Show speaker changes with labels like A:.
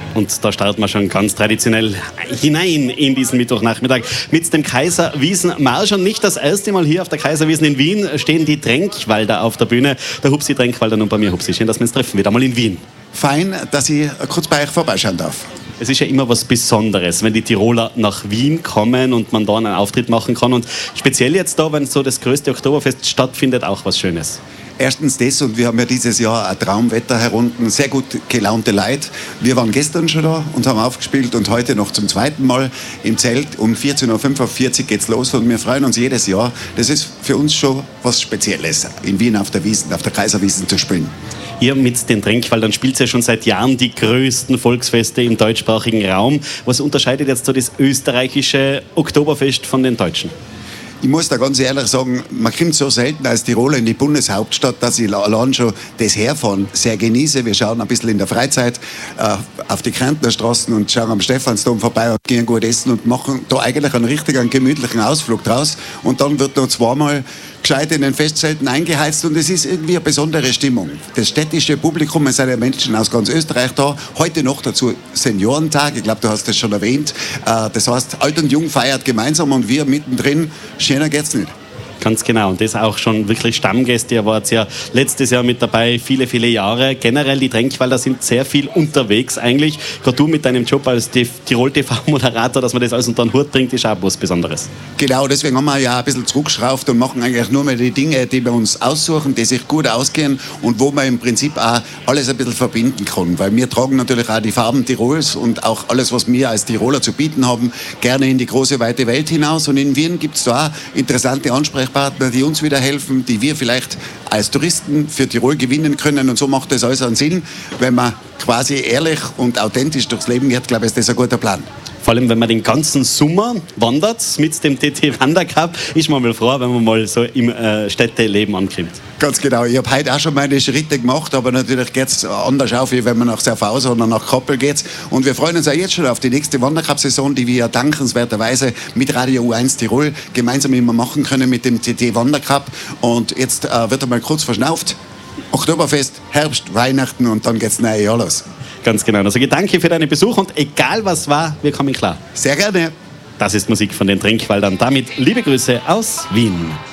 A: Und da starten wir schon ganz traditionell hinein in diesen Mittwochnachmittag mit dem Kaiserwiesen-Marsch. Und nicht das erste Mal hier auf der Kaiserwiesen in Wien stehen die Tränkwalder auf der Bühne. Der Hupsi Tränkwalder und bei mir Hupsi. Schön, dass wir uns treffen, wieder mal in Wien.
B: Fein, dass ich kurz bei euch vorbeischauen darf.
A: Es ist ja immer was Besonderes, wenn die Tiroler nach Wien kommen und man da einen Auftritt machen kann. Und speziell jetzt da, wenn so das größte Oktoberfest stattfindet, auch was Schönes.
B: Erstens das, und wir haben ja dieses Jahr ein Traumwetter herunten, sehr gut gelaunte Leute. Wir waren gestern schon da und haben aufgespielt und heute noch zum zweiten Mal im Zelt. Um 14.45 Uhr geht's los und wir freuen uns jedes Jahr. Das ist für uns schon was Spezielles, in Wien auf der Wiesn, auf der Kaiserwiesen zu spielen.
A: Ihr mit den Tränkwaldern spielt ja schon seit Jahren die größten Volksfeste im deutschsprachigen Raum. Was unterscheidet jetzt so das österreichische Oktoberfest von den deutschen?
B: Ich muss da ganz ehrlich sagen, man kommt so selten als Tiroler in die Bundeshauptstadt, dass ich allein schon das Herfahren sehr genieße. Wir schauen ein bisschen in der Freizeit auf die Kärntner Straßen und schauen am Stephansdom vorbei und gehen gut essen und machen da eigentlich einen richtigen gemütlichen Ausflug draus. Und dann wird noch zweimal gescheit in den Festzelten eingeheizt und es ist irgendwie eine besondere Stimmung. Das städtische Publikum, es sind ja Menschen aus ganz Österreich da. Heute noch dazu Seniorentag, ich glaube, du hast das schon erwähnt. Das heißt, Alt und Jung feiert gemeinsam und wir mittendrin. Schöner geht's nicht.
A: Ganz genau. Und das auch schon wirklich Stammgäste. Ihr wart ja letztes Jahr mit dabei, viele, viele Jahre. Generell, die Tränkwalder sind sehr viel unterwegs eigentlich. Gerade du mit deinem Job als Tirol-TV-Moderator, dass man das alles unter den Hut bringt, ist auch was Besonderes.
B: Genau, deswegen haben wir ja ein bisschen zurückgeschraubt und machen eigentlich nur mehr die Dinge, die wir uns aussuchen, die sich gut ausgehen und wo man im Prinzip auch alles ein bisschen verbinden kann. Weil wir tragen natürlich auch die Farben Tirols und auch alles, was wir als Tiroler zu bieten haben, gerne in die große, weite Welt hinaus. Und in Wien gibt es da auch interessante Ansprechpartner, die uns wieder helfen, die wir vielleicht als Touristen für Tirol gewinnen können. Und so macht das alles einen Sinn. Wenn man quasi ehrlich und authentisch durchs Leben geht, glaube ich, ist das ein guter Plan.
A: Vor allem, wenn man den ganzen Sommer wandert mit dem TT Wandercup, ist man mal froh, wenn man mal so im Städteleben ankommt.
B: Ganz genau. Ich habe heute auch schon meine Schritte gemacht, aber natürlich geht es anders auf, wie wenn man nach Schaffhausen oder nach Koppel geht. Und wir freuen uns auch jetzt schon auf die nächste Wandercup-Saison, die wir ja dankenswerterweise mit Radio U1 Tirol gemeinsam immer machen können mit dem TT Wandercup. Und jetzt wird einmal kurz verschnauft. Oktoberfest, Herbst, Weihnachten und dann geht's neue Jahr los.
A: Ganz genau. Also danke für deinen Besuch und egal was war, wir kommen klar.
B: Sehr gerne.
A: Das ist Musik von den Tränkwaldern. Damit liebe Grüße aus Wien.